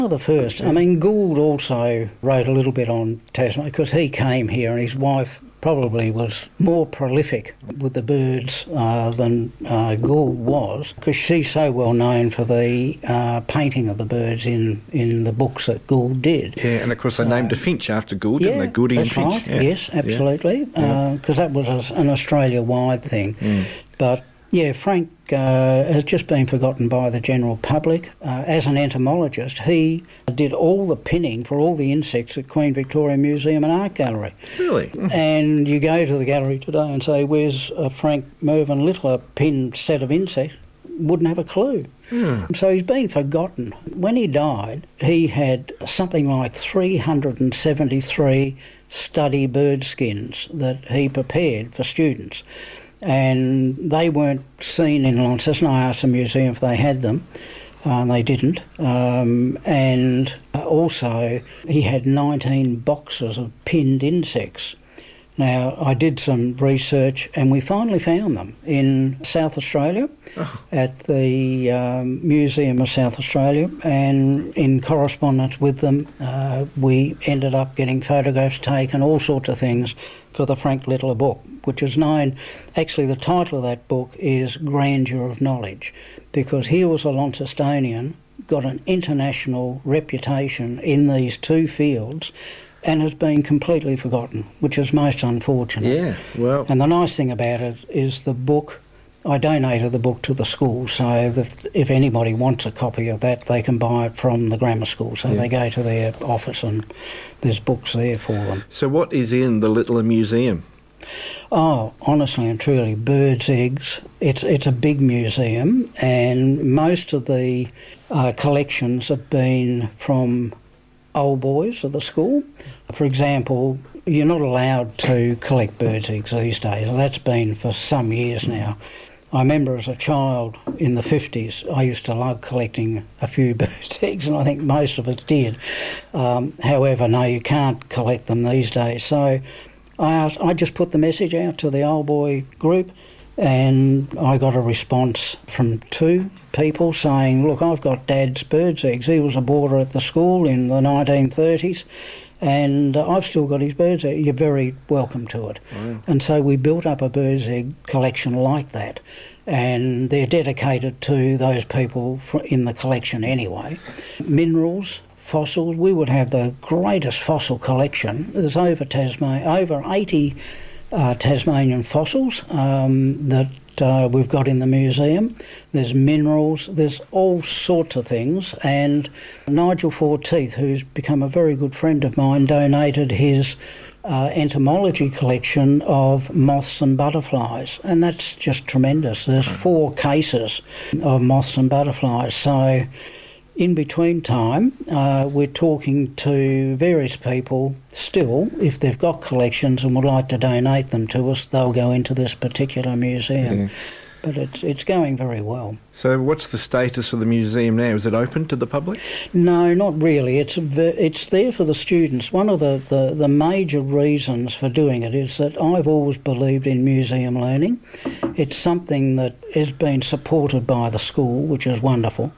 The first. I mean, Gould also wrote a little bit on Tasmania because he came here and his wife probably was more prolific with the birds than Gould was, because she's so well known for the painting of the birds in the books that Gould did. Yeah, and of course they named a finch after Gould, didn't they? Gouldian that's finch. right. Yeah. Yes, absolutely, because that was an Australia-wide thing. But yeah, Frank has just been forgotten by the general public. As an entomologist, he did all the pinning for all the insects at Queen Victoria Museum and Art Gallery. Really? And you go to the gallery today and say, where's a Frank Mervyn Littler pinned set of insects? Wouldn't have a clue. So he's been forgotten. When he died, he had something like 373 study bird skins that he prepared for students. And they weren't seen in Launceston. I asked the museum if they had them. They didn't. And also, he had 19 boxes of pinned insects. Now, I did some research and we finally found them in South Australia at the Museum of South Australia, and in correspondence with them, we ended up getting photographs taken, all sorts of things, for the Frank Littler book, which is known, actually the title of that book is Grandeur of Knowledge, because he was a Launcestonian, got an international reputation in these two fields, and has been completely forgotten, which is most unfortunate. Yeah, well... And the nice thing about it is the book, I donated the book to the school, so that if anybody wants a copy of that, they can buy it from the grammar school. So they go to their office and there's books there for them. So what is in the Littler Museum? Oh, honestly and truly, birds' eggs. It's a big museum, and most of the collections have been from old boys of the school. For example, you're not allowed to collect birds' eggs these days. That's been for some years now. I remember as a child in the 50s, I used to love collecting a few birds' eggs, and I think most of us did. However, no, you can't collect them these days. So I just put the message out to the old boy group, and I got a response from 2 people saying, look, I've got Dad's birds' eggs. He was a boarder at the school in the 1930s, and I've still got his birds' eggs. You're very welcome to it. Wow. And so we built up a birds' egg collection like that, and they're dedicated to those people in the collection anyway. Minerals, fossils, we would have the greatest fossil collection. There's over 80 Tasmanian fossils that we've got in the museum. There's minerals, there's all sorts of things, and Nigel Forteith, who's become a very good friend of mine, donated his entomology collection of moths and butterflies, and that's just tremendous. There's 4 cases of moths and butterflies, so in between time, we're talking to various people still. If they've got collections and would like to donate them to us, they'll go into this particular museum. But it's going very well. So what's the status of the museum now? Is it open to the public? No, not really. It's there for the students. One of the major reasons for doing it is that I've always believed in museum learning. It's something that has been supported by the school, which is wonderful.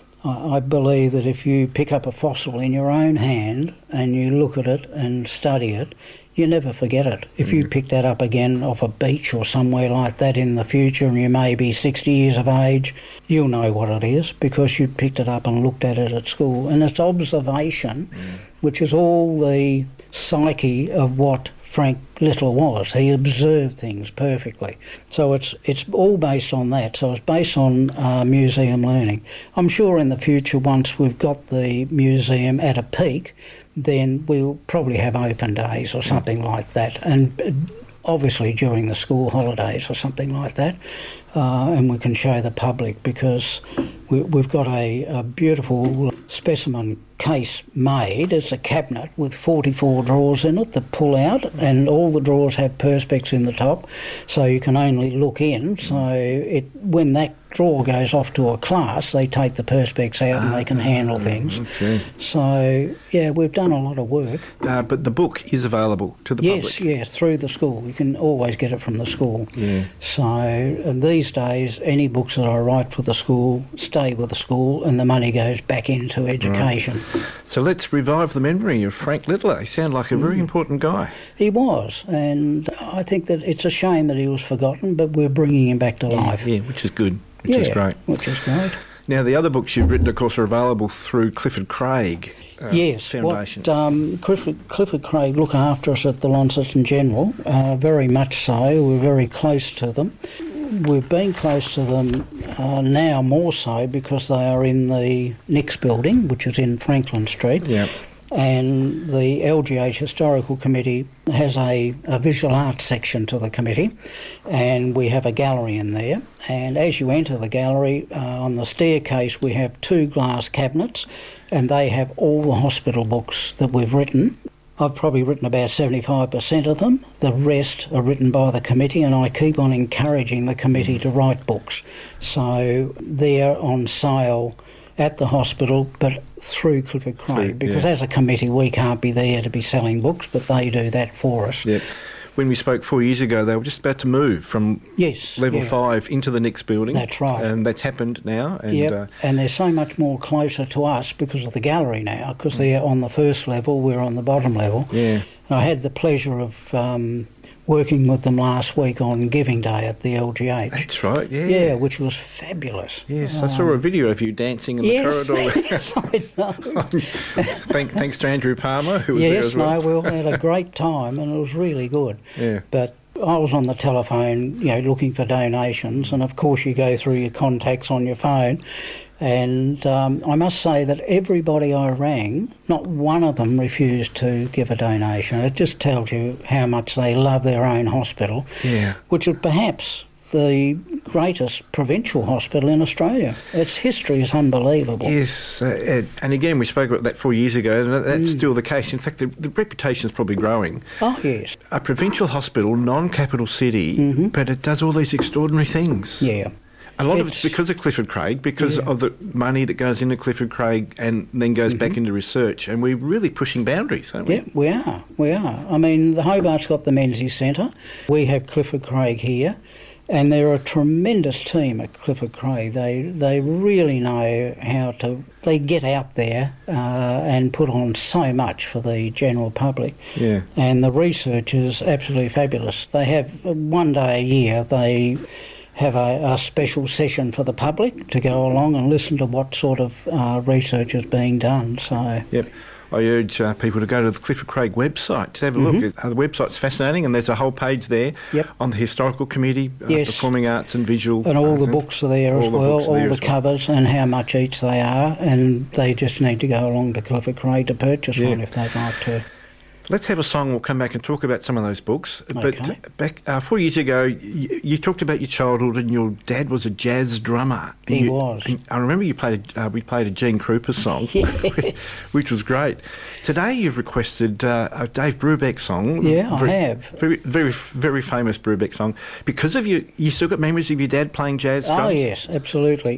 I believe that if you pick up a fossil in your own hand and you look at it and study it, you never forget it. If you pick that up again off a beach or somewhere like that in the future and you may be 60 years of age, you'll know what it is because you picked it up and looked at it at school. And it's observation, which is all the psyche of what Frank Littler was. He observed things perfectly. So it's all based on that. So it's based on museum learning. I'm sure in the future, once we've got the museum at a peak, then we'll probably have open days or something like that. And obviously during the school holidays or something like that. And we can show the public because we've got a beautiful specimen case made. It's a cabinet with 44 drawers in it that pull out, and all the drawers have perspex in the top, so you can only look in. So when that drawer goes off to a class, they take the perspex out and they can handle things. Okay. So, yeah, we've done a lot of work. But the book is available to the public? Yes, through the school. You can always get it from the school. Yeah. So, and these days, any books that I write for the school stay with the school and the money goes back into education. Right. So let's revive the memory of Frank Littler. He sounded like a very important guy. He was, and I think that it's a shame that he was forgotten, but we're bringing him back to life. Yeah, which is good, which is great. Which is great. Now, the other books you've written, of course, are available through Clifford Craig yes, Foundation. Clifford Craig look after us at the Launceston General, very much so. We're very close to them. We've been close to them now more so because they are in the Nix building, which is in Franklin Street. Yeah. And the LGH Historical Committee has a visual arts section to the committee, and we have a gallery in there. And as you enter the gallery, on the staircase we have 2 glass cabinets, and they have all the hospital books that we've written. I've probably written about 75% of them. The rest are written by the committee, and I keep on encouraging the committee to write books. So they're on sale at the hospital, but through Clifford Craig, because as a committee we can't be there to be selling books, but they do that for us. Yep. When we spoke 4 years ago, they were just about to move from level 5 into the Nix building. That's right. And that's happened now. And, and they're so much more closer to us because of the gallery now, because they're on the first level, we're on the bottom level. Yeah. And I had the pleasure of working with them last week on Giving Day at the LGH. That's right, yeah. Yeah, which was fabulous. Yes, I saw a video of you dancing in the corridor. Yes, I know. Thanks to Andrew Palmer, who was there as well. Yes, no, we had a great time, and it was really good. Yeah. But I was on the telephone, looking for donations, and of course you go through your contacts on your phone. And I must say that everybody I rang, not one of them refused to give a donation. It just tells you how much they love their own hospital, which is perhaps the greatest provincial hospital in Australia. Its history is unbelievable. Yes, and again, we spoke about that 4 years ago, and that's still the case. In fact, the reputation is probably growing. Oh, yes. A provincial hospital, non-capital city, but it does all these extraordinary things. Yeah. A lot of it's because of Clifford Craig, because of the money that goes into Clifford Craig and then goes back into research. And we're really pushing boundaries, aren't we? Yeah, we are. I mean, the Hobart's got the Menzies Centre. We have Clifford Craig here. And they're a tremendous team at Clifford Craig. They really know how to... They get out there and put on so much for the general public. Yeah. And the research is absolutely fabulous. They have one day a year, they have a special session for the public to go along and listen to what sort of research is being done. So. Yep. I urge people to go to the Clifford Craig website to have a look. The website's fascinating, and there's a whole page there on the Historical Committee, Performing Arts and Visual. And all the books are there as well, all the covers and how much each they are, and they just need to go along to Clifford Craig to purchase one if they'd like to. Let's have a song. We'll come back and talk about some of those books. Okay. But back 4 years ago, you talked about your childhood, and your dad was a jazz drummer. He was. I remember we played a Gene Krupa song, which was great. Today you've requested a Dave Brubeck song. Yeah, I have. Very, very, very famous Brubeck song. Because of you still got memories of your dad playing jazz drums? Oh yes, absolutely.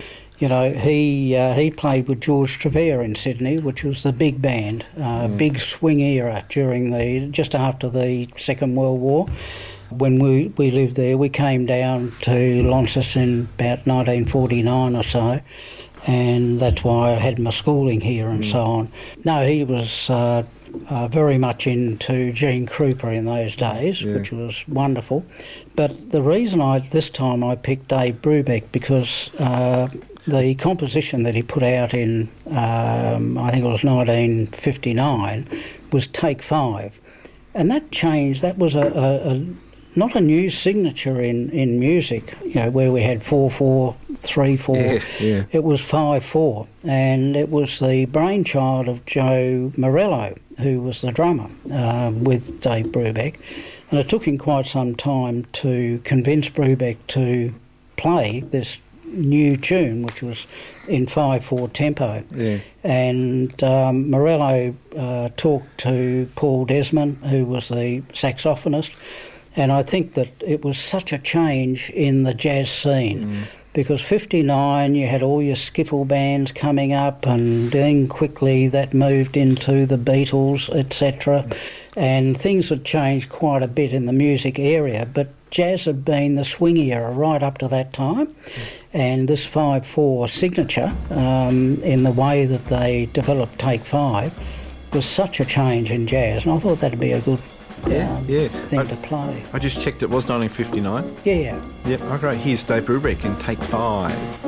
He played with George Trevere in Sydney, which was the big band, big swing era during just after the Second World War. When we lived there, we came down to Launceston in about 1949 or so, and that's why I had my schooling here and so on. No, he was very much into Gene Krupa in those days, which was wonderful. But the reason this time I picked Dave Brubeck because the composition that he put out in, I think it was 1959, was Take 5. And that changed. That was not a new signature in music, where we had 4/4, 3/4. Yeah. It was 5/4. And it was the brainchild of Joe Morello, who was the drummer, with Dave Brubeck. And it took him quite some time to convince Brubeck to play this new tune, which was in 5/4 tempo. Yeah. And Morello talked to Paul Desmond, who was the saxophonist, and I think that it was such a change in the jazz scene. Because 59, you had all your skiffle bands coming up, and then quickly that moved into the Beatles, etc. And things had changed quite a bit in the music area, but jazz had been the swing era right up to that time, and this 5/4 signature, in the way that they developed Take 5, was such a change in jazz, and I thought that'd be a good thing to play. I just checked, it was 1959. Yeah. Yep, okay, here's Dave Brubeck in Take 5.